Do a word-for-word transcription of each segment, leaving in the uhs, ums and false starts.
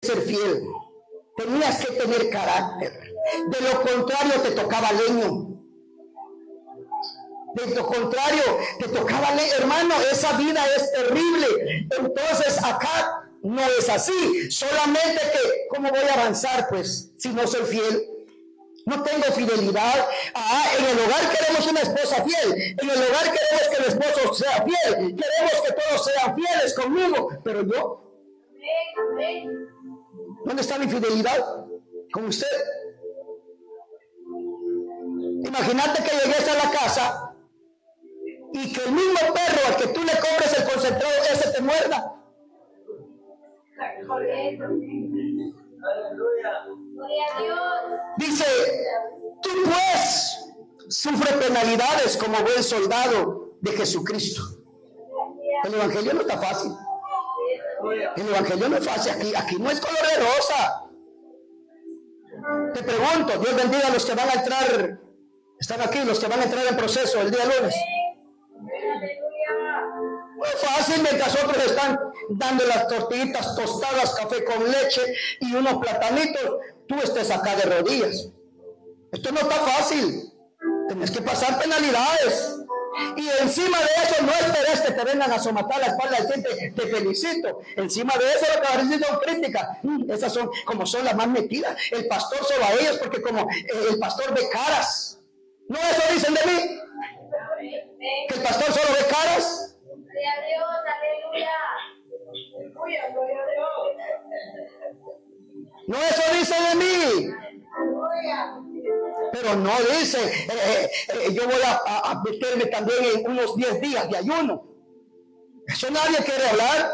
ser fiel. Tenías que tener carácter. De lo contrario te tocaba leño. De lo contrario te tocaba leño. Hermano, esa vida es terrible. Entonces acá no es así. Solamente que, ¿cómo voy a avanzar pues si no soy fiel? No tengo fidelidad. Ah, en el hogar queremos una esposa fiel. En el hogar queremos que el esposo sea fiel. Queremos que todos sean fieles conmigo. Pero yo, ¿dónde está mi fidelidad con usted? Imagínate que llegues a la casa y que el mismo perro al que tú le compres el concentrado, ese te muerda. Dice, tú pues sufre penalidades como buen soldado de Jesucristo. El evangelio no está fácil. El evangelio no es fácil. Aquí, aquí no es color de rosa. Te pregunto, Dios bendiga a los que van a entrar, están aquí, los que van a entrar en proceso el día lunes. No es fácil mientras otros están dando las tortillitas tostadas, café con leche y unos platanitos, tú estés acá de rodillas. Esto no está fácil. Tienes que pasar penalidades. Y encima de eso no esperes que te vengan a somatar la espalda y decirte te felicito. Encima de eso lo que vas a decir son críticas. Mm, esas son como son las más metidas. El pastor solo a ellos porque como eh, el pastor ve caras. ¿No eso dicen de mí? ¿Que el pastor solo ve caras? Gloria a Dios, aleluya. Aleluya, gloria a Dios. No eso dice de mí. Pero no dice, eh, eh, yo voy a, a meterme también en unos diez días de ayuno. Eso nadie quiere hablar.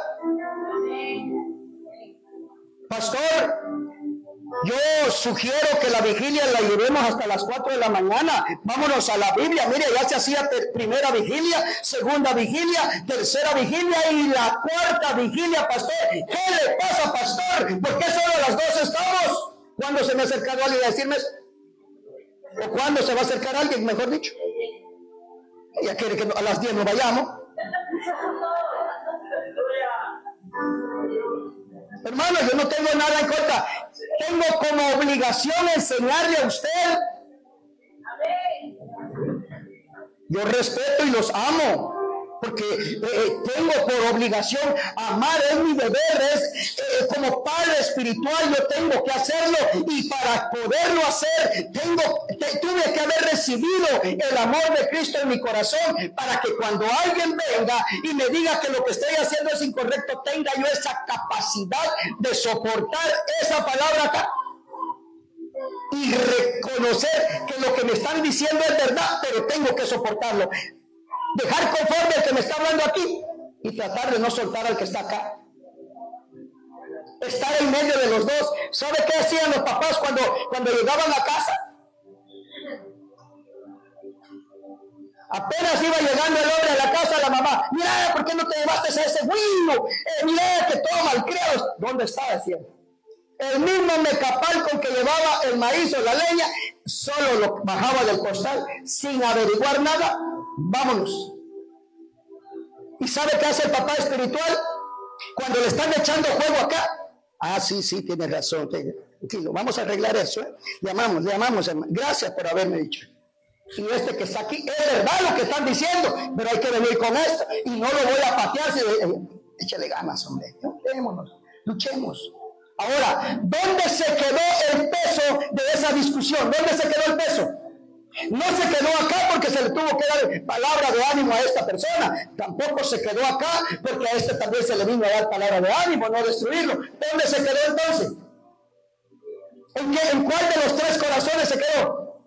Pastor, yo sugiero que la vigilia la llevemos hasta las cuatro de la mañana. Vámonos a la Biblia. Mire, ya se hacía primera vigilia, segunda vigilia, tercera vigilia y la cuarta vigilia, pastor. ¿Qué le pasa, pastor? ¿Por qué solo a las dos estamos? ¿Cuándo se me ha acercado alguien a decirme eso? ¿O cuándo se va a acercar alguien, mejor dicho? Ella quiere que a las diez nos vayamos. Hermano, yo no tengo nada en contra. Tengo como obligación enseñarle a usted. Yo respeto y los amo. Porque eh, tengo por obligación amar, es mi deber, es eh, como padre espiritual yo tengo que hacerlo y para poderlo hacer tengo, te, tuve que haber recibido el amor de Cristo en mi corazón para que cuando alguien venga y me diga que lo que estoy haciendo es incorrecto, tenga yo esa capacidad de soportar esa palabra acá y reconocer que lo que me están diciendo es verdad, pero tengo que soportarlo. Dejar conforme al que me está hablando aquí y tratar de no soltar al que está acá. Estar en medio de los dos. ¿Sabe qué hacían los papás cuando, cuando llegaban a casa? Apenas iba llegando el hombre a la casa, la mamá, mira, ¿por qué no te llevaste a ese güino? Eh, mira, que todo malcriado. ¿Dónde estaba? Decía. El mismo mecapal con que llevaba el maíz o la leña, solo lo bajaba del costal, sin averiguar nada. Vámonos. ¿Y sabe qué hace el papá espiritual? Cuando le están echando juego acá. Ah, sí, sí, tiene razón. Tranquilo, vamos a arreglar eso. ¿eh? Le amamos, le amamos, hermano. Gracias por haberme dicho. Y este que está aquí, es verdad lo que están diciendo, pero hay que venir con esto. Y no lo voy a patear. Si, eh, échale ganas, hombre. Luchemos, luchemos. Ahora, ¿dónde se quedó el peso de esa discusión? ¿Dónde se quedó el peso? No se quedó acá porque se le tuvo que dar palabra de ánimo a esta persona. Tampoco se quedó acá porque a este también se le vino a dar palabra de ánimo, no destruirlo. ¿Dónde se quedó entonces? ¿En, qué, ¿En cuál de los tres corazones se quedó?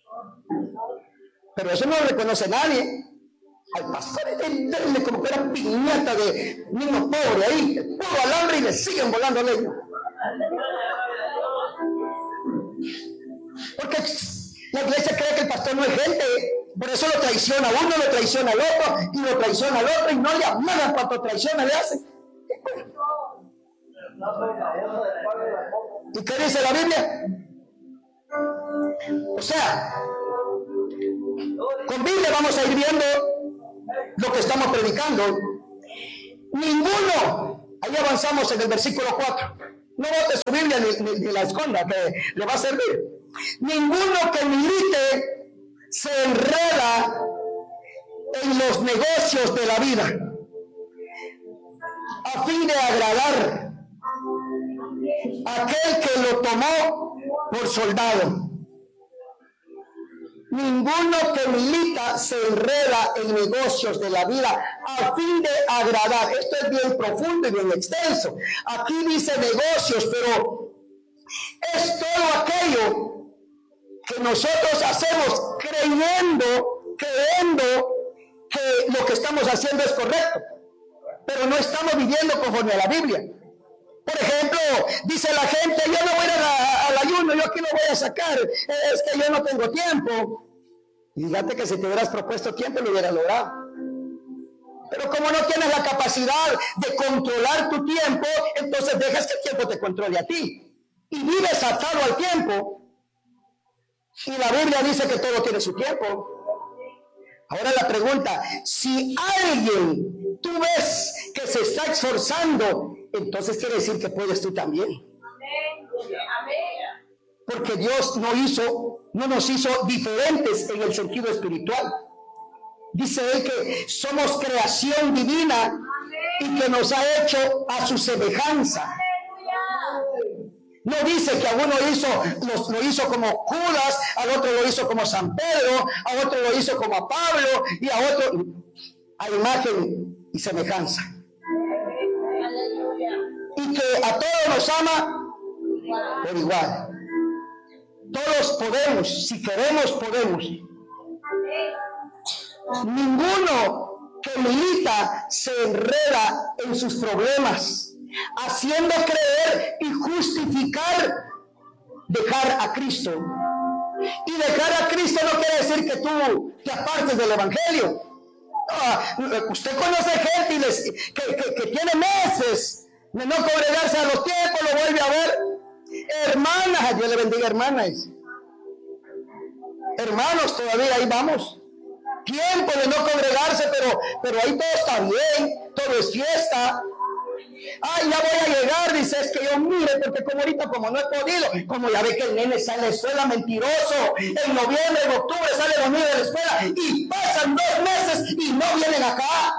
Pero eso no lo reconoce nadie. Al pastor le como que era piñata de niño pobre ahí, puro alambre y le siguen volando leña. Porque la iglesia cree que el pastor no es gente, por eso lo traiciona a uno, lo traiciona al otro, y lo traiciona al otro, y no le amagan cuanto traiciona le hacen. ¿Y qué dice la Biblia? O sea, con Biblia vamos a ir viendo lo que estamos predicando. Ninguno, ahí avanzamos en el versículo cuatro. No bote su Biblia ni, ni, ni la esconda, que le va a servir. Ninguno que milite se enreda en los negocios de la vida a fin de agradar a aquel que lo tomó por soldado. Ninguno que milita se enreda en negocios de la vida a fin de agradar. Esto es bien profundo y bien extenso. Aquí dice negocios, pero es todo aquello que nosotros hacemos creyendo, creyendo que lo que estamos haciendo es correcto, pero no estamos viviendo conforme a la Biblia. Por ejemplo, dice la gente, yo no voy a ir a, al ayuno, yo aquí lo voy a sacar, es que yo no tengo tiempo. Y fíjate que si te hubieras propuesto tiempo lo hubieras logrado. Pero como no tienes la capacidad de controlar tu tiempo, entonces dejas que el tiempo te controle a ti. Y vives atado al tiempo. Y la Biblia dice que todo tiene su tiempo. Ahora la pregunta, si alguien tú ves que se está esforzando, entonces quiere decir que puedes tú también. Porque Dios no hizo, no nos hizo diferentes en el sentido espiritual. Dice Él que somos creación divina y que nos ha hecho a su semejanza. No dice que a uno hizo, lo, lo hizo como Judas, al otro lo hizo como San Pedro, a otro lo hizo como a Pablo y a otro a imagen y semejanza. Y que a todos nos ama por igual. Todos podemos, si queremos podemos. Ninguno que milita se enreda en sus problemas, haciendo creer y justificar dejar a Cristo. Y dejar a Cristo no quiere decir que tú te apartes del Evangelio. Ah, usted conoce gente y les, que, que, que tiene meses de no congregarse a los tiempos, lo vuelve a ver. Hermanas, Dios le bendiga, hermanas. Hermanos, todavía ahí vamos. Tiempo de no congregarse, pero, pero ahí todo está bien, todo es fiesta. Ay, ya voy a llegar, dice, es que yo mire, porque como ahorita, como no he podido, como ya ve que el nene sale de la escuela, mentiroso, en noviembre, en octubre sale los niños de la escuela, y pasan dos meses y no vienen acá.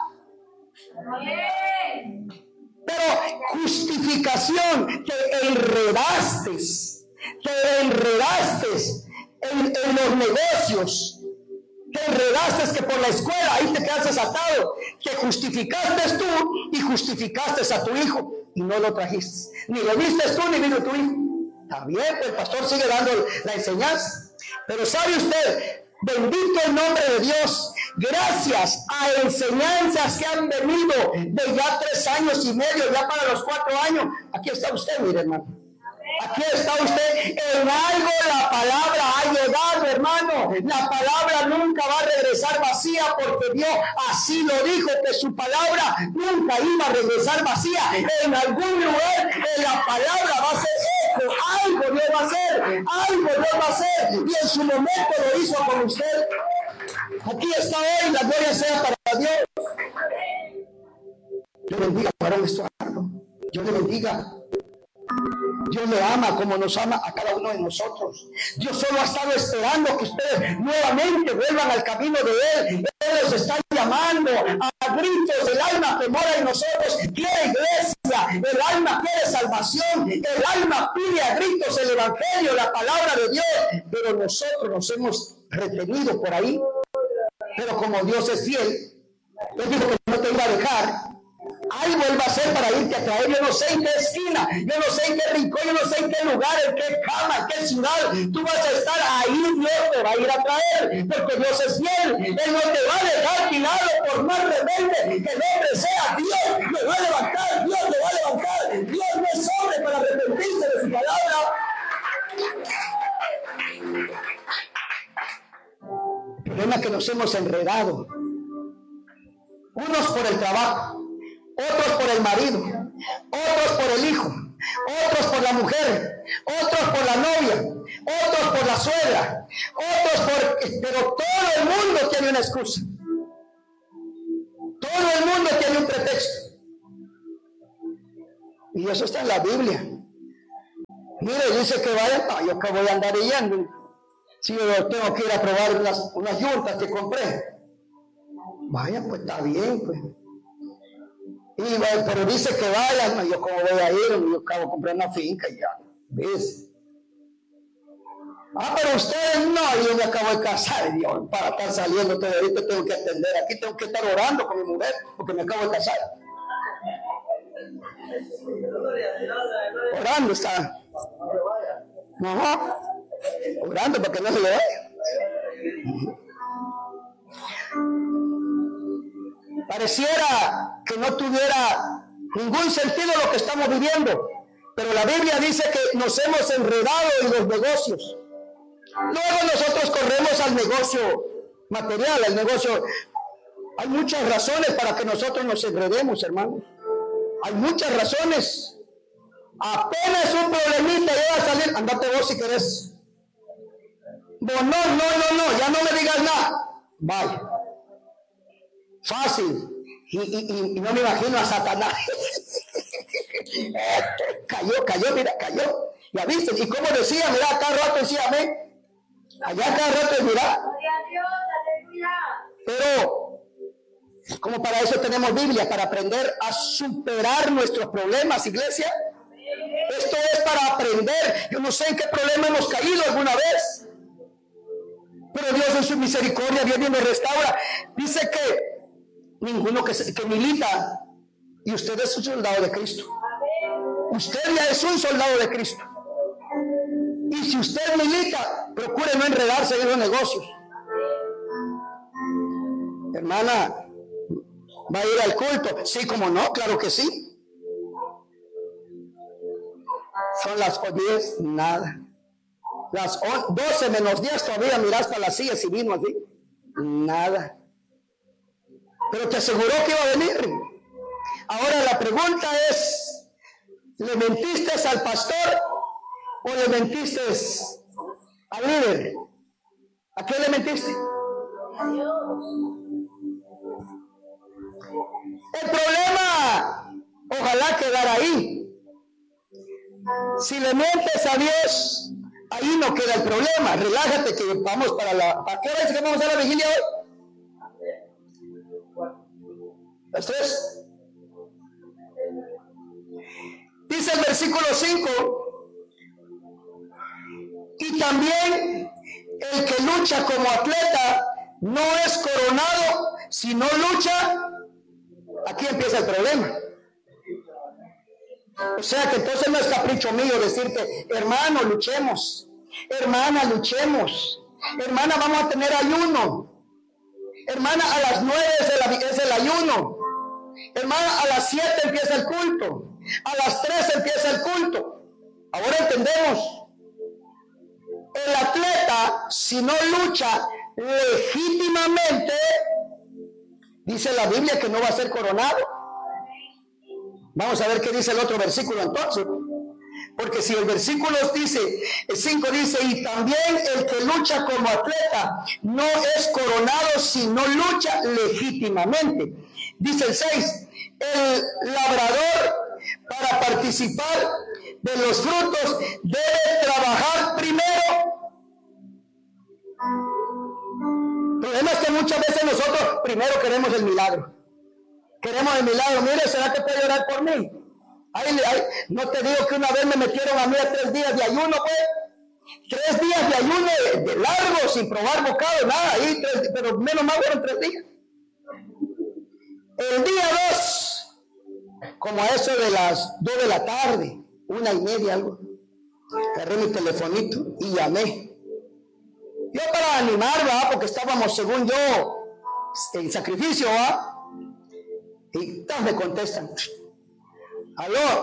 Pero justificación, te enredaste, te enredaste en, en los negocios, te enredaste que por la escuela, ahí te quedaste atado, te justificaste tú y justificaste a tu hijo y no lo trajiste, ni lo viste tú ni vino tu hijo. Está bien, pues el pastor sigue dando la enseñanza, pero ¿sabe usted? Bendito el nombre de Dios, gracias a enseñanzas que han venido de ya tres años y medio, ya para los cuatro años, aquí está usted, mire hermano. Aquí está usted, en algo la palabra ha llegado, hermano. La palabra nunca va a regresar vacía, porque Dios así lo dijo, que su palabra nunca iba a regresar vacía. En algún lugar en la palabra va a ser eco, algo Dios va a hacer, algo Dios va a hacer, y en su momento lo hizo con usted. Aquí está hoy, la gloria sea para Dios. Dios le bendiga, varón Estuardo. Dios le bendiga. Dios le ama como nos ama a cada uno de nosotros. Dios solo ha estado esperando que ustedes nuevamente vuelvan al camino de Él. Él los está llamando a gritos. El alma que mora en nosotros quiere iglesia. El alma quiere salvación. El alma pide a gritos el Evangelio, la palabra de Dios. Pero nosotros nos hemos retenido por ahí. Pero como Dios es fiel, Él dijo que no te iba a dejar. Ahí vuelva a ser para irte a traer. Yo no sé en qué esquina, yo no sé en qué rincón, yo no sé en qué lugar, en qué cama, en qué ciudad tú vas a estar. Ahí Dios te va a ir a traer, porque Dios es fiel. Él no te va a dejar tirado por más rebelde que el hombre sea. Dios te va a levantar, Dios te va a levantar. Dios no es hombre para arrepentirse de su palabra. El problema es que nos hemos enredado, unos por el trabajo, otros por el marido, otros por el hijo, otros por la mujer, otros por la novia, otros por la suegra, otros por... Pero todo el mundo tiene una excusa. Todo el mundo tiene un pretexto. Y eso está en la Biblia. Mire, dice que vaya, no, yo que voy a andar yendo. Si yo tengo que ir a probar unas, unas llantas que compré. Vaya, pues está bien, pues. Y, pero dice que vaya, no, yo como voy a ir, yo acabo de comprar una finca y ya. ¿Ves? Ah, pero ustedes no, yo me acabo de casar, Dios, para estar saliendo todo ahorita tengo que atender, aquí tengo que estar orando con mi mujer, porque me acabo de casar. Orando está. Ajá. Orando para que no se le vaya. Pareciera que no tuviera ningún sentido lo que estamos viviendo, pero la Biblia dice que nos hemos enredado en los negocios. Luego nosotros corremos al negocio material, al negocio. Hay muchas razones para que nosotros nos enredemos, hermanos. Hay muchas razones. Apenas un problemita llega a salir, andate vos si querés. Vos no, no, no, no, ya no me digas nada. Vaya. Fácil. Y, y, y no me imagino a Satanás. cayó, cayó, mira, cayó. Ya viste, y como decía, mira, cada rato decía amén. Allá cada rato mira. Pero, como para eso tenemos Biblia, para aprender a superar nuestros problemas, iglesia. Esto es para aprender. Yo no sé en qué problema hemos caído alguna vez, pero Dios en su misericordia viene y nos restaura. Dice que ninguno que, que milita, y usted es un soldado de Cristo. Usted ya es un soldado de Cristo. Y si usted milita, procure no enredarse en los negocios. Hermana, ¿va a ir al culto? Sí, como no, claro que sí. Son las diez, nada. Las doce menos diez todavía miras para las sillas y vino así. Nada. Pero te aseguró que iba a venir. Ahora la pregunta es, ¿le mentiste al pastor o le mentiste al líder? ¿A quién le mentiste? A Dios. El problema, ojalá quedara ahí. Si le mientes a Dios, ahí no queda el problema. Relájate que vamos para la... ¿A qué hora es que vamos a la vigilia hoy? ¿Las tres? Dice el versículo cinco. Y también el que lucha como atleta no es coronado si no lucha. Aquí empieza el problema. O sea que entonces no es capricho mío decirte, hermano, luchemos. Hermana, luchemos. Hermana, vamos a tener ayuno. Hermana, a las nueve es el, es el ayuno. Hermana, a las siete empieza el culto. A las tres empieza el culto. Ahora entendemos. El atleta, si no lucha legítimamente, dice la Biblia que no va a ser coronado. Vamos a ver qué dice el otro versículo entonces. Porque si el versículo dice, el cinco dice, y también el que lucha como atleta no es coronado si no lucha legítimamente. Dice el seis, el labrador para participar de los frutos debe trabajar primero. El problema es que muchas veces nosotros primero queremos el milagro. Queremos el milagro. Mire, ¿será que puede orar por mí? Ay, ay, no te digo que una vez me metieron a mí a tres días de ayuno, pues. Tres días de ayuno de, de largo, sin probar bocado, nada. Ahí, tres, pero menos mal fueron tres días. El día dos, como a eso de las dos de la tarde, una y media, algo, agarré mi telefonito y llamé. Yo para animar, ¿va? Porque estábamos, según yo, en sacrificio, ¿va? Y todos me contestan. Aló.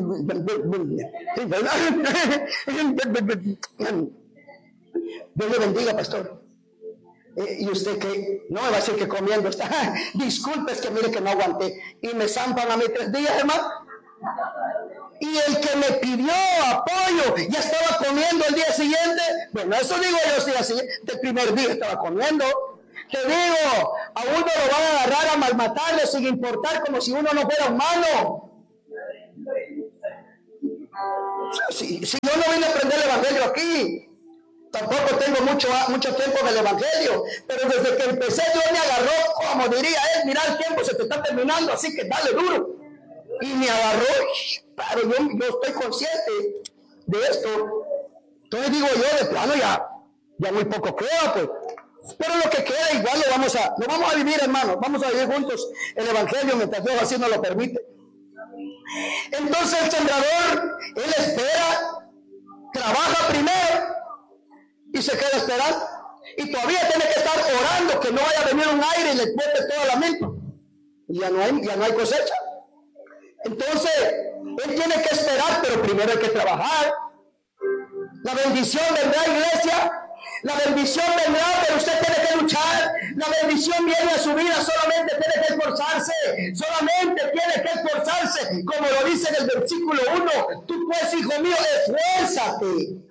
Dios le bendiga, pastor. Eh, y usted que no me va a decir que comiendo está. Disculpe, es que mire que no aguanté. Y me zampan a mí tres días, hermano. Y el que me pidió apoyo ya estaba comiendo el día siguiente. Bueno, eso digo yo, el día siguiente. El primer día estaba comiendo. Te digo, a uno lo van a agarrar a malmatarle sin importar, como si uno no fuera humano. Si, si yo no vine a aprender el evangelio aquí. Tampoco tengo mucho, mucho tiempo en el evangelio, pero desde que empecé Dios me agarró, como diría él, mira, el tiempo se te está terminando, así que dale duro. Y me agarró, claro, yo, yo estoy consciente de esto. Entonces digo yo, de plano ya, ya muy poco queda, pues. Pero lo que queda igual lo vamos a, lo vamos a vivir, hermanos, vamos a vivir juntos el evangelio mientras Dios así nos lo permite. Entonces el sembrador, él espera, trabaja primero y se queda esperando. Y todavía tiene que estar orando que no vaya a venir un aire y le bote toda la milpa. Y ya no hay, ya no hay cosecha. Entonces, él tiene que esperar, pero primero hay que trabajar. La bendición vendrá, iglesia. La bendición vendrá, pero usted tiene que luchar. La bendición viene a su vida, solamente tiene que esforzarse. Solamente tiene que esforzarse. Como lo dice en el versículo uno. Tú pues, hijo mío, esfuérzate.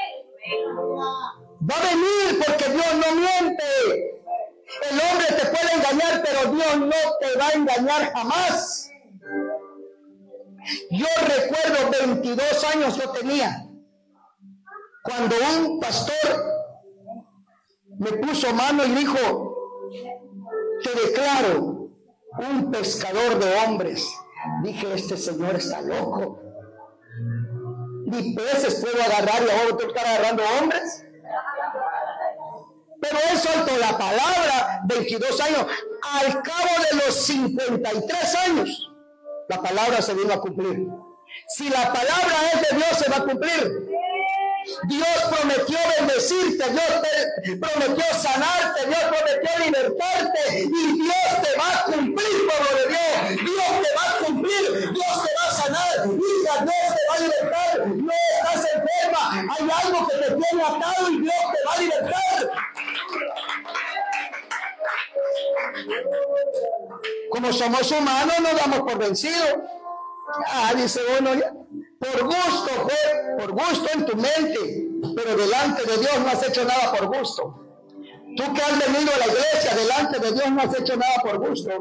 Va a venir porque Dios no miente. El hombre te puede engañar, pero Dios no te va a engañar jamás. Yo recuerdo veintidós años yo tenía cuando un pastor me puso mano y dijo: te declaro un pescador de hombres. Dije, este señor está loco. Ni peces puedo agarrar y ahora tengo que estar agarrando hombres. Pero él soltó la palabra, veintidós años. Al cabo de los cincuenta y tres años, la palabra se vino a cumplir. Si la palabra es de Dios, se va a cumplir. Dios prometió bendecirte, Dios te prometió sanarte, Dios prometió libertarte, y Dios te va a cumplir, pueblo de Dios. Dios te va a cumplir, Dios te va a sanar, hija, Dios te va a libertar. No estás enferma, hay algo que te tiene atado y Dios te va a libertar. Como somos humanos, nos damos por vencidos. Ah, dice uno, ya. Por gusto, fue, por gusto en tu mente, pero delante de Dios no has hecho nada por gusto. Tú que has venido a la iglesia, delante de Dios no has hecho nada por gusto.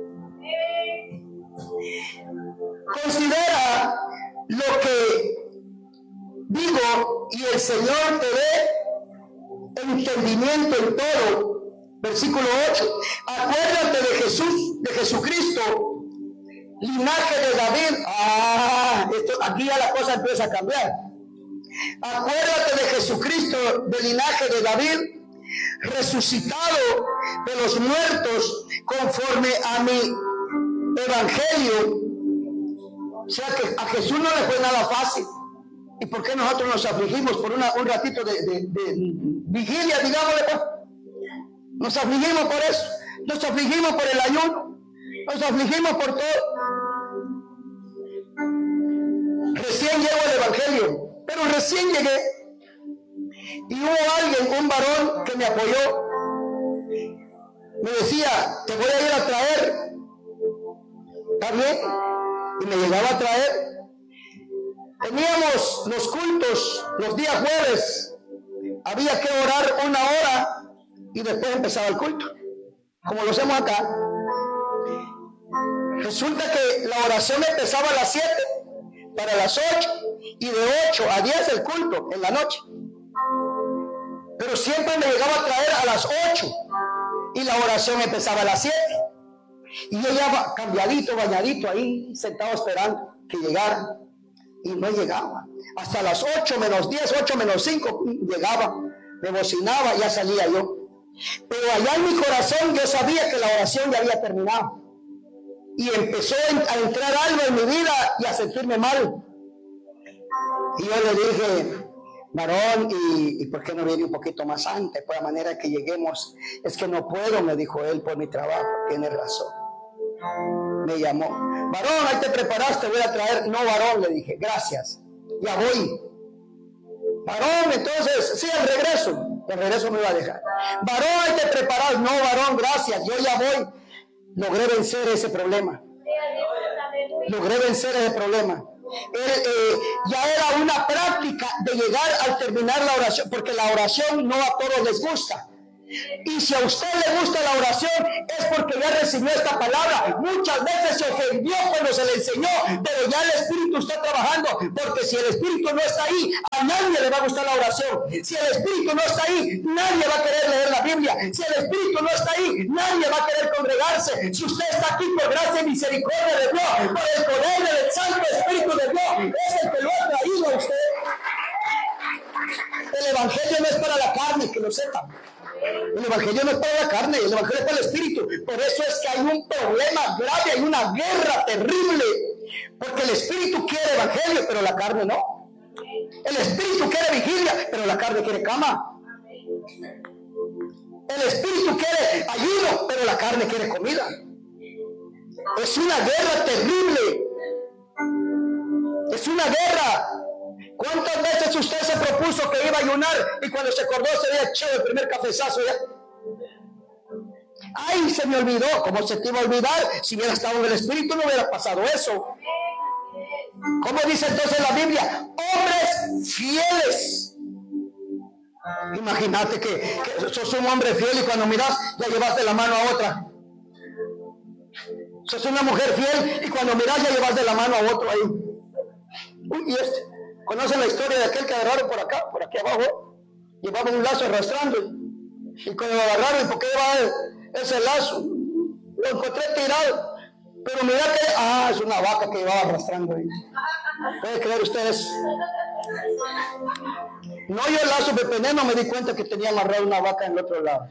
Considera lo que digo y el Señor te dé entendimiento en todo. Versículo ocho. Acuérdate de Jesús, de Jesucristo, linaje de David. Ah, esto, aquí ya la cosa empieza a cambiar. Acuérdate de Jesucristo, del linaje de David, resucitado de los muertos, conforme a mi evangelio. O sea que a Jesús no le fue nada fácil. ¿Y por qué nosotros nos afligimos por una, un ratito de, de, de vigilia, digámosle? Pues? Nos afligimos por eso. Nos afligimos por el ayuno. Nos afligimos por todo. Recién llego al evangelio, pero recién llegué. Y hubo alguien, un varón que me apoyó. Me decía, te voy a ir a traer. ¿Está bien? Y me llegaba a traer. Teníamos los cultos los días jueves. Había que orar una hora y después empezaba el culto, como lo hacemos acá. Resulta que la oración empezaba a las siete para las ocho y de ocho a diez el culto en la noche. Pero siempre me llegaba a traer a las ocho y la oración empezaba a las siete. Y yo ya cambiadito, bañadito ahí, sentado esperando que llegara. Y no llegaba. Hasta las ocho menos diez, ocho menos cinco llegaba. Me bocinaba, ya salía yo. Pero allá en mi corazón yo sabía que la oración ya había terminado. Y empezó a entrar algo en mi vida y a sentirme mal. Y yo le dije, varón, ¿y, ¿y por qué no viene un poquito más antes? Por la manera que lleguemos. Es que no puedo, me dijo él, por mi trabajo. Tiene razón. Me llamó. Varón, ahí te preparaste, voy a traer. No, varón, le dije, gracias. Ya voy. Varón, entonces, sí, al regreso. El regreso me iba a dejar. Varón, ahí te preparas. No, varón, gracias. Yo ya voy. Logré vencer ese problema. Logré vencer ese problema. Él, eh, ya era una práctica de llegar al terminar la oración, porque la oración no a todos les gusta. Y si a usted le gusta la oración, es porque ya recibió esta palabra. Muchas veces se ofendió cuando se le enseñó, pero ya el Espíritu está trabajando, porque si el Espíritu no está ahí, a nadie le va a gustar la oración. Si el Espíritu no está ahí, nadie va a querer leer la Biblia. Si el Espíritu no está ahí, nadie va a querer congregarse. Si usted está aquí por gracia y misericordia de Dios, por el poder del Santo Espíritu de Dios, es el que lo ha traído a usted. El Evangelio no es para la carne, que lo sepa. El Evangelio no es para la carne, el Evangelio es para el Espíritu. Por eso es que hay un problema grave, hay una guerra terrible. Porque el Espíritu quiere Evangelio, pero la carne no. El Espíritu quiere vigilia, pero la carne quiere cama. El Espíritu quiere ayuno, pero la carne quiere comida. Es una guerra terrible. Es una guerra. ¿Cuántas veces usted se propuso que iba a ayunar y cuando se acordó se había echado el primer cafezazo ya? Ay, se me olvidó. ¿Cómo se te iba a olvidar? Si hubiera estado en el Espíritu no hubiera pasado eso. ¿Cómo dice entonces la Biblia? Hombres fieles. Imagínate que, que sos un hombre fiel y cuando miras ya llevas de la mano a otra. Sos una mujer fiel y cuando miras ya llevas de la mano a otro ahí. Uy, y este. ¿Conocen la historia de aquel que agarraron por acá, por aquí abajo? Llevaba un lazo arrastrando. Y cuando lo agarraron, ¿por qué llevaba ese lazo? Lo encontré tirado. Pero mira que, ah, es una vaca que llevaba arrastrando ahí. ¿Puede creer ustedes? No, yo el lazo de veneno me di cuenta que tenía amarrado una vaca en el otro lado.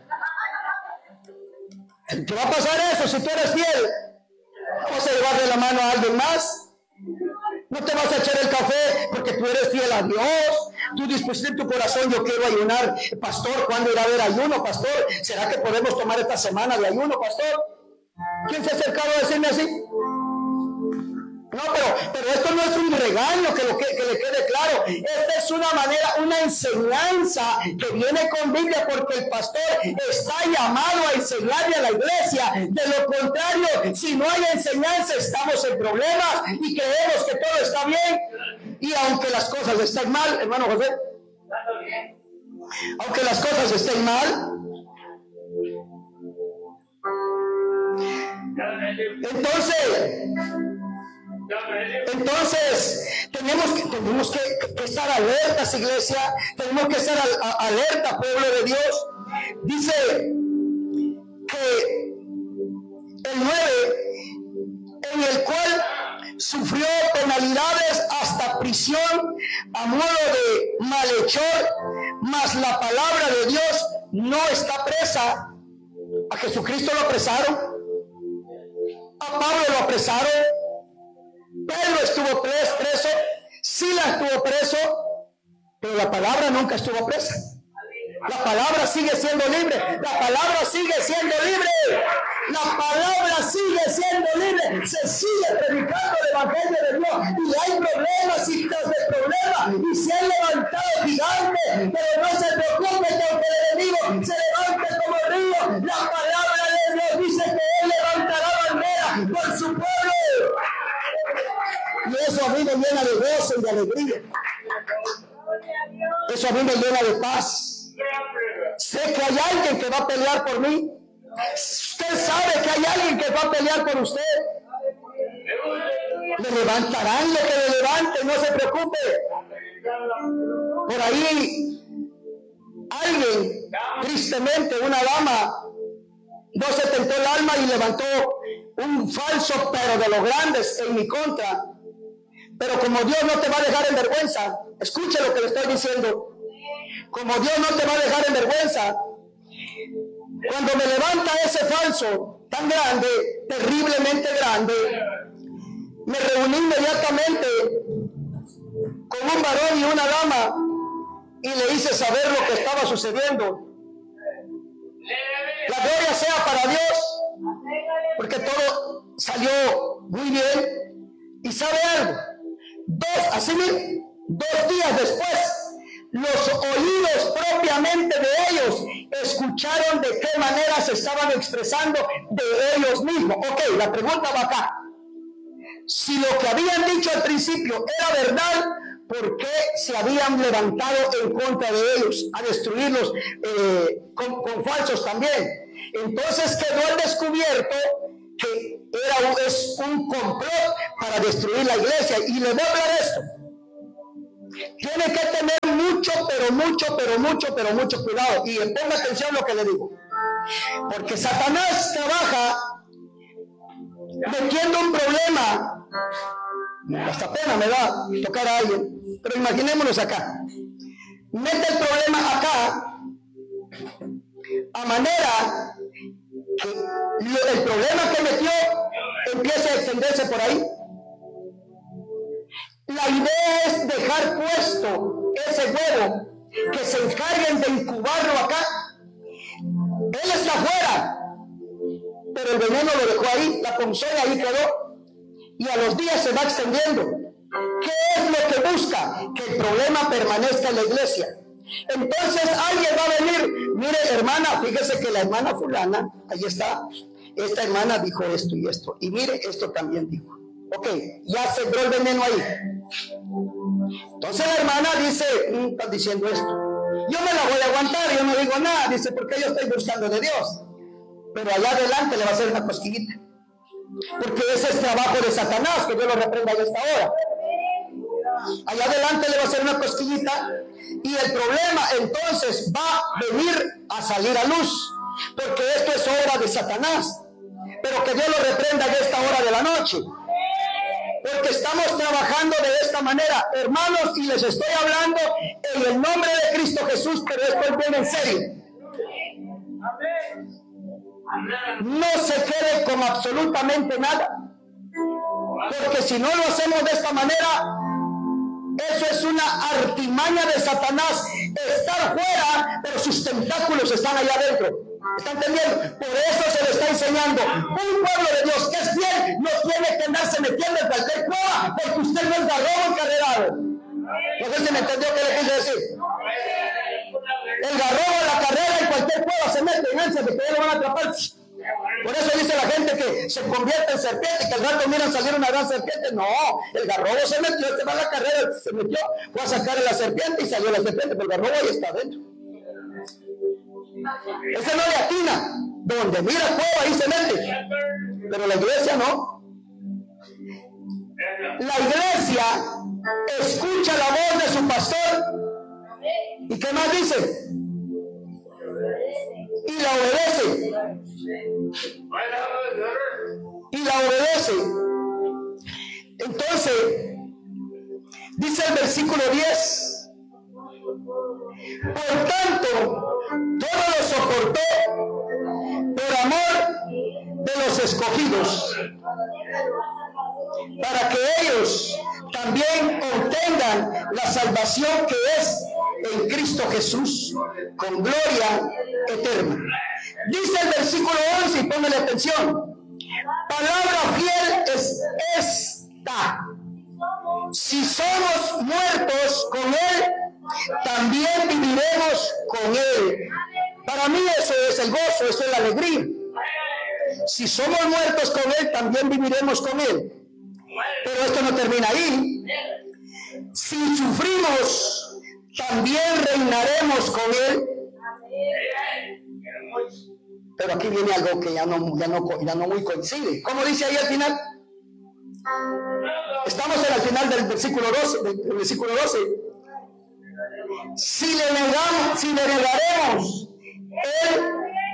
¿Te va a pasar eso si tú eres fiel? ¿Vas a llevar de la mano a alguien más? No te vas a echar el café porque tú eres fiel a Dios. Tú dispusiste en tu corazón, yo quiero ayunar. Pastor, ¿cuándo irá a haber ayuno, pastor? ¿Será que podemos tomar esta semana de ayuno, pastor? ¿Quién se ha acercado a decirme así? No, pero, pero esto no es un regaño, que, lo que, que le quede claro. Esta es una manera, una enseñanza que viene con Biblia porque el pastor está llamado a enseñarle a la iglesia. De lo contrario, si no hay enseñanza, estamos en problemas y creemos que todo está bien. Y aunque las cosas estén mal, hermano José, aunque las cosas estén mal, entonces... Entonces, tenemos que, tenemos que, que estar alertas, iglesia. Tenemos que estar al, a, alerta, pueblo de Dios. Dice que el nueve, en el cual sufrió penalidades hasta prisión a modo de malhechor, mas la palabra de Dios no está presa. A Jesucristo lo apresaron, a Pablo lo apresaron, Pedro estuvo preso, Silas estuvo preso, pero la palabra nunca estuvo presa. La palabra sigue siendo libre. La palabra sigue siendo libre. La palabra sigue siendo libre. Se sigue predicando el Evangelio de Dios. Y hay problemas y tras de problemas. Y se han levantado gigantes. Pero no se preocupe que aunque el enemigo se levante como río, la palabra de Dios dice que Él levantará bandera por su pueblo. Y eso a mí me llena de gozo y de alegría. Eso a mí me llena de paz. Sé que hay alguien que va a pelear por mí. Usted sabe que hay alguien que va a pelear por usted. Le levantarán lo que le levante, no se preocupe. Por ahí, alguien, tristemente, una dama, no se tentó el alma y levantó un falso pero de los grandes en mi contra. Pero como Dios no te va a dejar en vergüenza, escuche lo que le estoy diciendo. Como Dios no te va a dejar en vergüenza, cuando me levanta ese falso tan grande, terriblemente grande, me reuní inmediatamente con un varón y una dama y le hice saber lo que estaba sucediendo. La gloria sea para Dios, porque todo salió muy bien. Y sabe algo, dos, así mismo, dos días después, los oídos propiamente de ellos escucharon de qué manera se estaban expresando de ellos mismos. Ok, la pregunta va acá. Si lo que habían dicho al principio era verdad, por qué se habían levantado en contra de ellos, a destruirlos eh, con, con falsos también. Entonces quedó al descubierto que era un, es un complot para destruir la iglesia. Y les voy a hablar de esto. Tiene que tener mucho, pero mucho, pero mucho, pero mucho cuidado. Y ponga atención a lo que le digo. Porque Satanás trabaja metiendo un problema. Hasta pena me da tocar a alguien. Pero imaginémonos acá. Mete el problema acá, a manera que el problema que metió empiece a extenderse por ahí. La idea es dejar puesto ese huevo, que se encarguen de incubarlo acá. Él está afuera, pero el veneno lo dejó ahí, la ponzoña ahí quedó, y a los días se va extendiendo. ¿Qué es lo que busca? Que el problema permanezca en la iglesia. Entonces alguien va a venir, mire hermana, fíjese que la hermana fulana, ahí está, esta hermana dijo esto y esto, y mire, esto también dijo. Ok, ya sembró el veneno ahí. Entonces la hermana dice, mm, estás diciendo esto, yo me la voy a aguantar, yo no digo nada, dice, porque yo estoy buscando de Dios. Pero allá adelante le va a hacer una cosquillita, porque ese es trabajo de Satanás, que yo lo reprenda a esta hora. Allá adelante le va a hacer una cosquillita, y el problema entonces va a venir a salir a luz, porque esto es obra de Satanás. Pero que Dios lo reprenda en esta hora de la noche, porque estamos trabajando de esta manera, hermanos, y les estoy hablando en el nombre de Cristo Jesús, pero esto es bien en serio. No se quede con absolutamente nada, porque si no lo hacemos de esta manera, eso es una artimaña de Satanás, estar fuera, pero sus tentáculos están allá adentro. ¿Está entendiendo? Por eso se le está enseñando. Un pueblo de Dios que es fiel no tiene que andarse metiendo en cualquier cueva, porque usted no es garrobo encarrerado. No sé si me entendió qué le quise decir. El garrobo en la carrera en cualquier cueva se mete en ansia de que lo van a atrapar. Por eso dice la gente que se convierte en serpiente, que al rato miran salir una gran serpiente. No, el garrobo se metió, se va a la carrera, se metió, fue a sacarle la serpiente y salió la serpiente, pero el garrobo ahí está adentro. Ese no le atina, donde mira fuego ahí se mete, pero la iglesia no. La iglesia escucha la voz de su pastor, ¿y qué más dice? Y la obedece. Y la obedece. Entonces, dice el versículo diez. Por tanto, todo lo soportó por amor de los escogidos, para que ellos también obtengan la salvación que es en Cristo Jesús, con gloria eterna. Dice el versículo once, y póngale atención: palabra fiel es esta: si somos muertos con Él, también viviremos con Él. Para mí eso es el gozo, eso es la alegría. Si somos muertos con Él, también viviremos con Él. Pero esto no termina ahí. Si sufrimos, también reinaremos con Él. Pero aquí viene algo que ya no, ya no, ya no muy coincide. ¿Cómo dice ahí al final? Estamos en el final del versículo doce, del versículo doce. Si le negamos, si le negaremos, Él,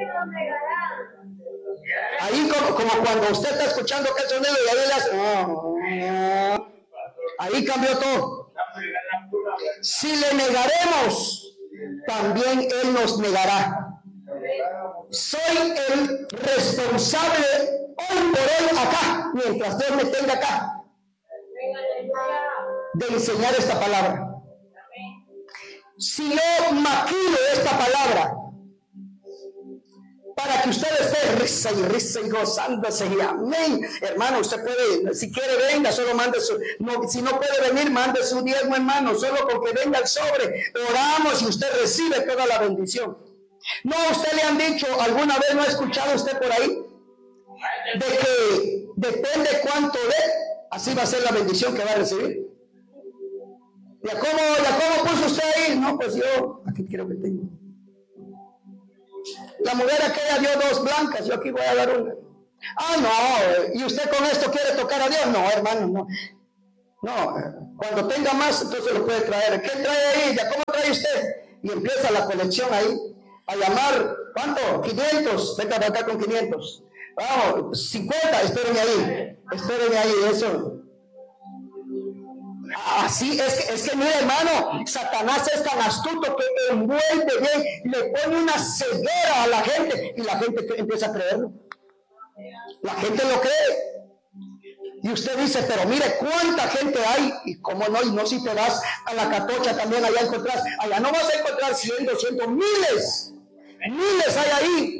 ahí como, como cuando usted está escuchando que el sonido y ahí le hace, oh, oh, ahí cambió todo. Si le negaremos, también Él nos negará. Soy el responsable hoy por hoy acá, mientras Dios me tenga acá, de enseñar esta palabra. Si yo maquilo esta palabra para que usted esté risa y risa y gozándose, y amén, hermano, usted puede, si quiere venga, solo mande su, no, si no puede venir, mande su diezmo, hermano, solo porque venga el sobre, oramos y usted recibe toda la bendición. No, a usted le han dicho, alguna vez no ha escuchado usted por ahí, de que depende cuánto dé, así va a ser la bendición que va a recibir. ¿Ya cómo, ya cómo puso usted ahí? No, pues yo, aquí quiero que tengo. La mujer aquella dio dos blancas, yo aquí voy a dar una. Ah, no, ¿y usted con esto quiere tocar a Dios? No, hermano, no. No, cuando tenga más, entonces lo puede traer. ¿Qué trae ahí? ¿Ya cómo trae usted? Y empieza la colección ahí, a llamar, ¿cuánto? quinientos, venga de acá con quinientos. Vamos, cincuenta, espérenme ahí, espérenme ahí, eso. Así es que, es que mira, hermano, Satanás es tan astuto que envuelve bien, le pone una ceguera a la gente y la gente empieza a creerlo. La gente lo cree. Y usted dice, pero mire cuánta gente hay, y cómo no, y no si te vas a la Catocha también, allá encontrás, allá no vas a encontrar cien, doscientos, miles, miles hay ahí.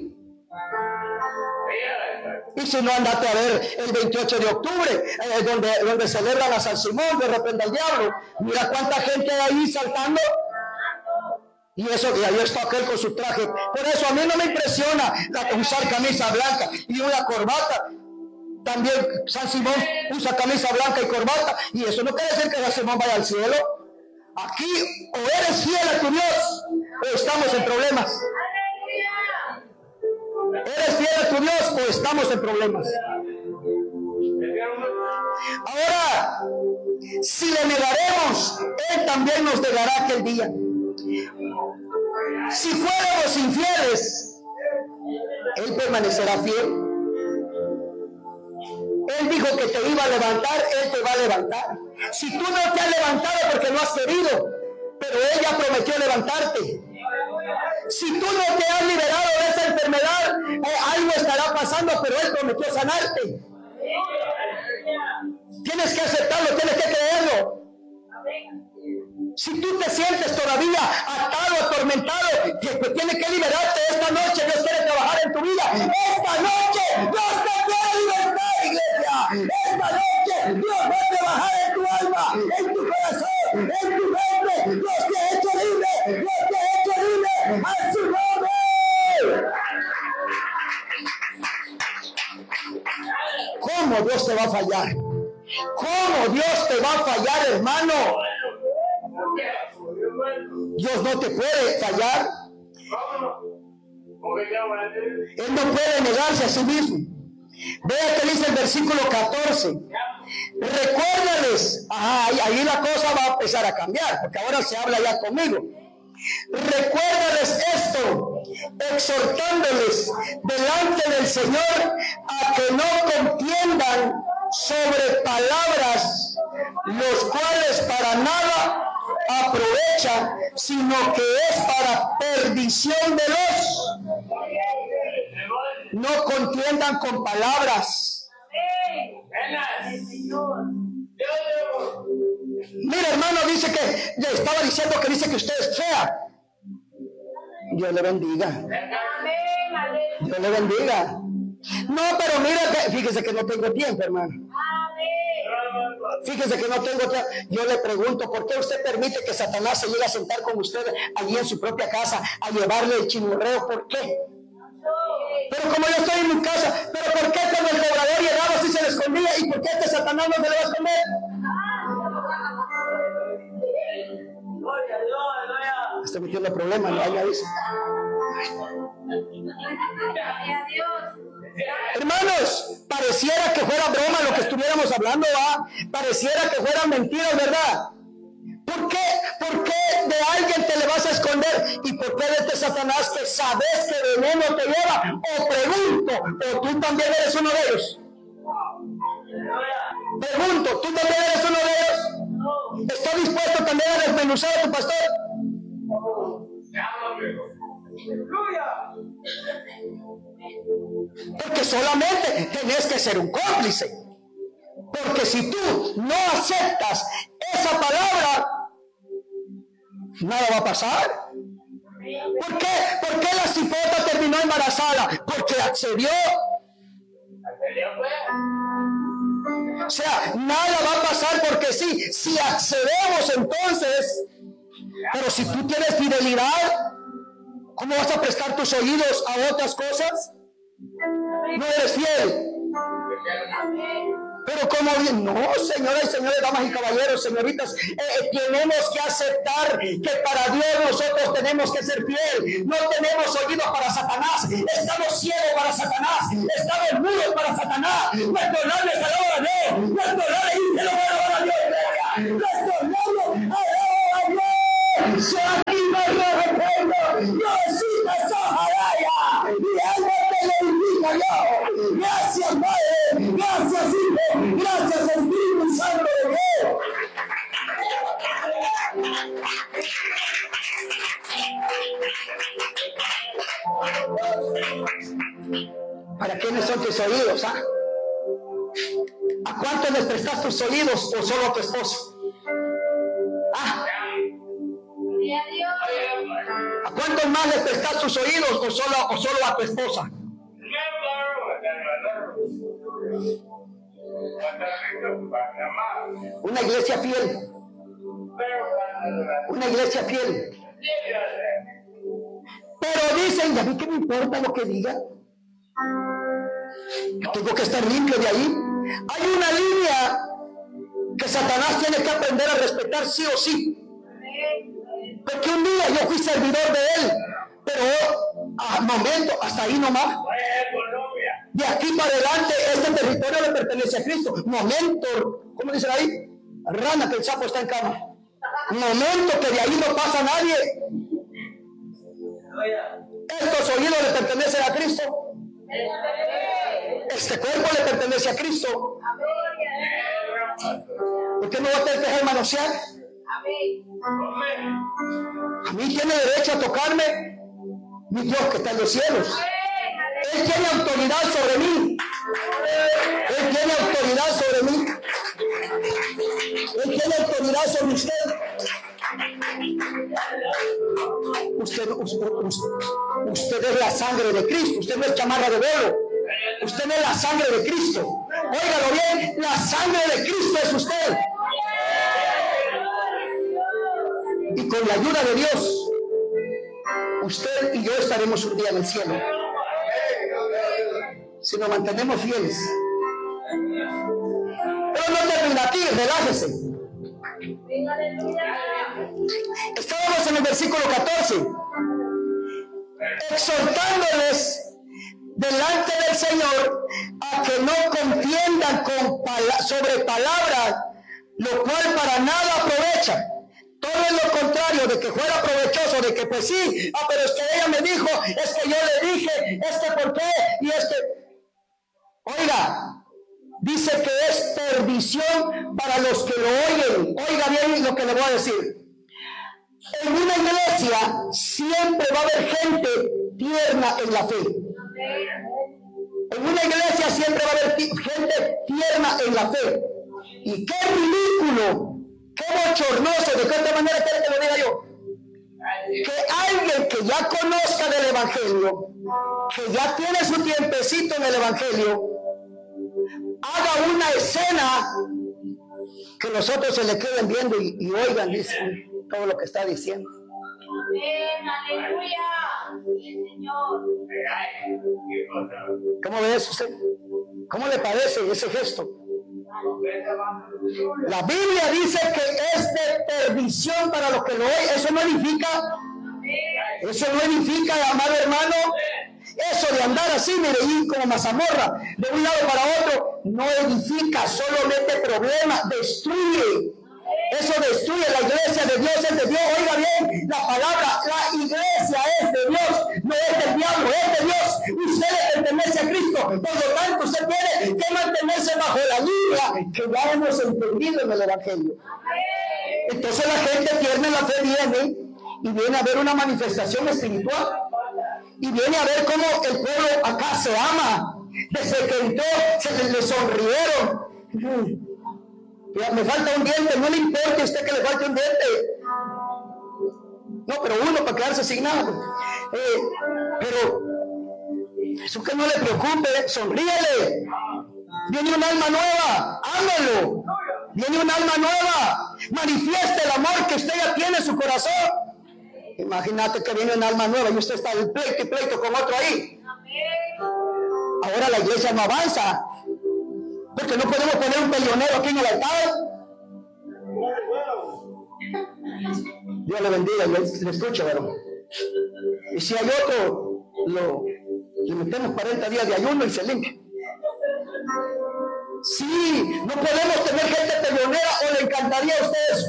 Y si no, andate a ver el veintiocho de octubre, eh, donde, donde celebran a San Simón, de repente al diablo. Mira cuánta gente hay ahí saltando. Y eso, y ahí está aquel con su traje. Por eso a mí no me impresiona la, usar camisa blanca y una corbata. También San Simón usa camisa blanca y corbata. Y eso no quiere decir que San Simón vaya al cielo. Aquí o eres fiel a tu Dios o estamos en problemas. ¿Eres fiel a tu Dios o estamos en problemas? Ahora, si le negaremos, Él también nos negará aquel día. Si fuéramos infieles, Él permanecerá fiel. Él dijo que te iba a levantar, Él te va a levantar. Si tú no te has levantado porque no has querido, pero ella prometió levantarte. Si tú no te has liberado de esa enfermedad, eh, algo estará pasando, pero Él prometió sanarte. Tienes que aceptarlo, tienes que creerlo. Si tú te sientes todavía atado, atormentado, pues tienes que liberarte esta noche. Dios quiere trabajar en tu vida. Esta noche Dios te quiere libertar, iglesia. Esta noche Dios va a trabajar en tu alma, en tu corazón, en tu mente. Dios te ha hecho libre, Dios te ha hecho libre a su nombre. ¿Cómo Dios te va a fallar? ¿Cómo Dios te va a fallar, hermano? Dios no te puede fallar. Él no puede negarse a sí mismo. Vea que dice el versículo catorce. Recuérdales. Ajá, ahí, ahí la cosa va a empezar a cambiar, porque ahora se habla ya conmigo. Recuérdales esto, exhortándoles delante del Señor a que no contiendan sobre palabras, los cuales para nada aprovechan, sino que es para perdición de los. No contiendan con palabras. Mira, hermano, dice que le estaba diciendo que dice que usted es fea. Dios le bendiga. Dios le bendiga. No, pero mira, fíjese que no tengo tiempo, hermano. Fíjese que no tengo tiempo. Yo le pregunto, ¿por qué usted permite que Satanás se llegue a sentar con usted allí en su propia casa a llevarle el chismorreo? ¿Por qué? Pero como yo estoy en mi casa, ¿pero por qué cuando el cobrador llegaba así se le escondía? ¿Y por qué este Satanás no se le va a esconder? Está metiendo problemas, ¿no? Ella dice. Hermanos, pareciera que fuera broma lo que estuviéramos hablando, ¿va? Pareciera que fueran mentiras, ¿verdad? ¿Por qué? ¿Por qué de alguien te le vas a esconder? ¿Y por qué de este Satanás que sabes que veneno te lleva? O pregunto, ¿o tú también eres uno de ellos? Pregunto, ¿tú también eres uno de ellos? ¿Estás dispuesto también a desmenuzar a tu pastor? Porque solamente tenés que ser un cómplice. Porque si tú no aceptas esa palabra, nada va a pasar. ¿Por qué? ¿Por qué la cipota terminó embarazada? Porque accedió. O sea, nada va a pasar porque sí. Si accedemos entonces, pero si tú tienes fidelidad, ¿cómo vas a prestar tus oídos a otras cosas? No eres fiel. Pero como no, señoras y señores, damas y caballeros, señoritas, eh, tenemos que aceptar que para Dios nosotros tenemos que ser fiel. No tenemos oídos para Satanás, estamos ciegos para Satanás, estamos mudos para Satanás. Nuestros labios alaban a Dios, nuestros labios dicen alaban a Dios, nuestros labios alaban a Dios. Se activa el recuerdo, Diosita Saharaya, y algo te lo indico yo. Gracias, Padre, gracias, Hijo, gracias, Espíritu Santo de Dios. ¿Para quiénes son tus oídos? ¿Ah? ¿A cuántos les prestas tus oídos o solo a tu esposo? ¿Ah? ¿A cuántos más les prestas tus oídos o solo, o solo a tu esposa? Una iglesia fiel. Una iglesia fiel. Pero dicen, ¿y a mí qué me importa lo que digan? Yo tengo que estar limpio de ahí. Hay una línea que Satanás tiene que aprender a respetar sí o sí. Porque un día yo fui servidor de él, pero al momento, hasta ahí nomás. De aquí para adelante, este territorio le pertenece a Cristo. Momento, ¿cómo dicen ahí? Rana, que el sapo está en cama. Momento que de ahí no pasa nadie. Estos oídos le pertenecen a Cristo. Este cuerpo le pertenece a Cristo. ¿Por qué no va a tener que dejar manosear? A mí tiene derecho a tocarme mi Dios que está en los cielos. Él tiene autoridad sobre mí. Él tiene autoridad sobre mí. Él tiene autoridad sobre usted. Usted, usted, usted, usted es la sangre de Cristo. Usted no es chamarra de vuelo. Usted no es la sangre de Cristo. Óigalo bien, la sangre de Cristo es usted. Y con la ayuda de Dios, usted y yo estaremos un día en el cielo. Si nos mantenemos fieles. Pero no termina aquí, relájese. Estábamos en el versículo catorce, exhortándoles delante del Señor a que no contiendan con pala- sobre palabras, lo cual para nada aprovecha. Todo es lo contrario, de que fuera provechoso, de que pues sí, ah, pero es que ella me dijo, es que yo le dije, es que por qué, y es que, oiga, dice que es perdición para los que lo oyen. Oiga bien lo que le voy a decir. En una iglesia siempre va a haber gente tierna en la fe. En una iglesia siempre va a haber gente tierna en la fe. Y qué ridículo, qué bochornoso, de qué otra manera quiere que lo diga yo. Que alguien que ya conozca del evangelio, que ya tiene su tiempecito en el evangelio, haga una escena que los otros se le queden viendo y, y oigan, dicen todo lo que está diciendo. Amén, aleluya. Sí, Señor. ¿Cómo ve eso usted? ¿Cómo le parece ese gesto? La Biblia dice que es de perdición para los que lo oyen. Eso no edifica. Eso no edifica, amado hermano. Eso de andar así, mire, y como mazamorra, de un lado para otro, no edifica, solo mete problemas, destruye. Eso destruye. La iglesia de Dios es de Dios. Oiga bien, la palabra, la iglesia es de Dios, no es del diablo, es de Dios. Usted le pertenece a Cristo, por lo tanto usted tiene que mantenerse bajo la línea que ya hemos entendido en el evangelio. Entonces la gente tierna en la fe viene y viene a ver una manifestación espiritual. Y viene a ver cómo el pueblo acá se ama. Desde que entró, se le, le sonrieron. Ya, me falta un diente, no le importa a usted que le falte un diente. No, pero uno para quedarse sin nada. Eh, pero eso que no le preocupe, sonríele. Viene un alma nueva, ámelo. Viene un alma nueva. Manifieste el amor que usted ya tiene en su corazón. Imagínate que viene un alma nueva y usted está en pleito y pleito con otro ahí. Ahora la iglesia no avanza. Porque no podemos poner un peleonero aquí en el altar. Dios le bendiga, le, le escucha, varón. Y si hay otro, lo, le metemos cuarenta días de ayuno y se limpia. Sí, no podemos tener gente peleonera, o le encantaría a ustedes.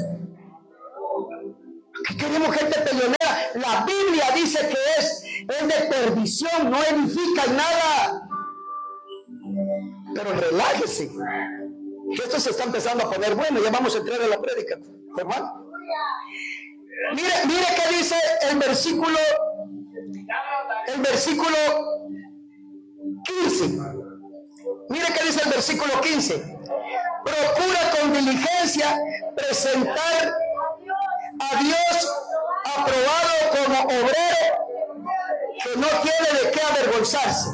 ¿Qué queremos gente peleonera? La Biblia dice que es, es de perdición, no edifica en nada. Pero relájese, que esto se está empezando a poner bueno. Ya vamos a entrar en la prédica, hermano. Mire, mire qué dice el versículo, el versículo quince. Mire qué dice el versículo quince. Procura con diligencia presentar a Dios aprobado como obrero que no tiene de qué avergonzarse,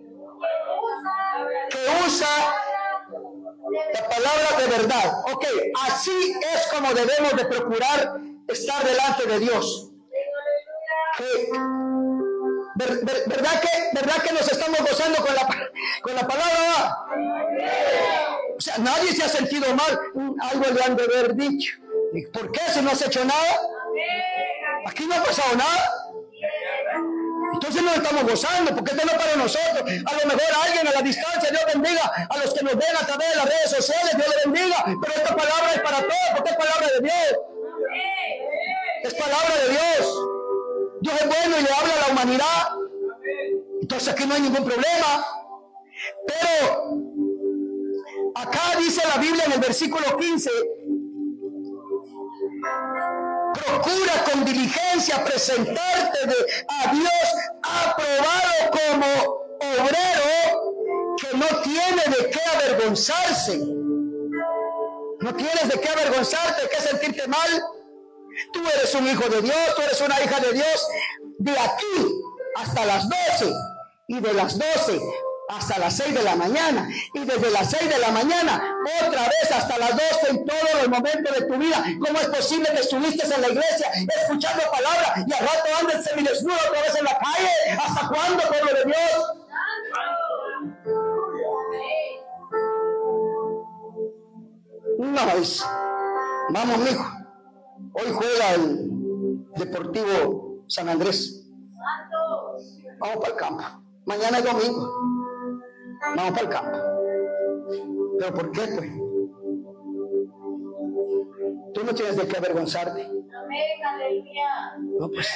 que usa la palabra de verdad. Ok, así es como debemos de procurar estar delante de Dios. Que, ver, ver, ¿verdad, que, ¿Verdad que nos estamos gozando con la, con la palabra? O sea, nadie se ha sentido mal. Algo le han de haber dicho. ¿Por qué? Si no has hecho nada. Aquí no ha pasado nada. Entonces nos estamos gozando, porque esto no es para nosotros. A lo mejor alguien a la distancia, Dios bendiga. A los que nos ven a través de las redes sociales, Dios le bendiga. Pero esta palabra es para todos, porque es palabra de Dios. Es palabra de Dios. Dios es bueno y le habla a la humanidad. Entonces aquí no hay ningún problema. Pero acá dice la Biblia en el versículo quince: procura con diligencia presentarte de, a Dios aprobado como obrero que no tiene de qué avergonzarse. No tienes de qué avergonzarte, de qué sentirte mal. Tú eres un hijo de Dios, tú eres una hija de Dios. De aquí hasta las doce, y de las doce hasta las seis de la mañana, y desde las seis de la mañana otra vez hasta las doce, en todos los momentos de tu vida. ¿Cómo es posible que estuviste en la iglesia escuchando palabra y al rato andes semidesnudo otra vez en la calle? ¿Hasta cuándo, pueblo de Dios? No, es, vamos, mijo. Hoy juega el Deportivo San Andrés. Vamos para el campo. Mañana es domingo. Vamos para el campo. ¿Pero por qué, pues? Tú no tienes de qué avergonzarte. No, pues.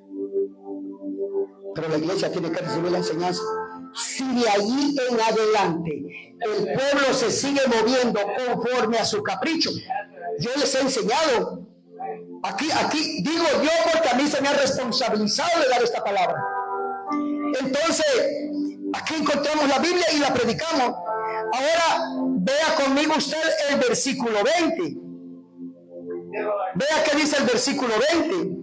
Pero la iglesia tiene que recibir la enseñanza. Si de allí en adelante el pueblo se sigue moviendo conforme a su capricho, yo les he enseñado. Aquí, aquí digo yo porque a mí se me ha responsabilizado de dar esta palabra. Entonces, aquí encontramos la Biblia y la predicamos. Ahora, vea conmigo usted el versículo veinte. Vea qué dice el versículo veinte.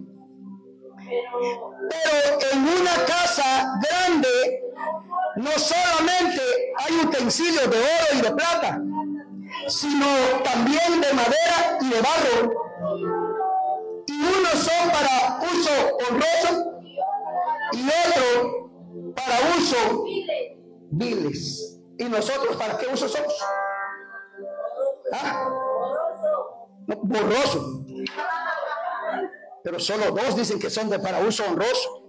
Pero en una casa grande no solamente hay utensilios de oro y de plata, sino también de madera y de barro. Y unos son para uso honroso y otros para uso viles. ¿Y nosotros para qué uso somos? ¿Ah? No, borroso. Pero solo dos dicen que son de para uso honroso.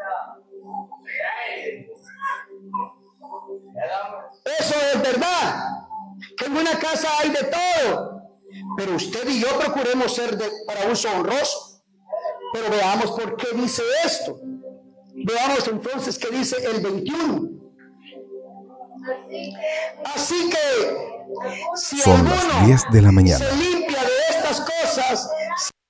Eso es verdad, que en una casa hay de todo. Pero usted y yo procuremos ser de, para uso honroso. Pero veamos por qué dice esto. Veamos entonces qué dice el veintiuno. Así que si Son las diez de la mañana. se limpia de estas cosas,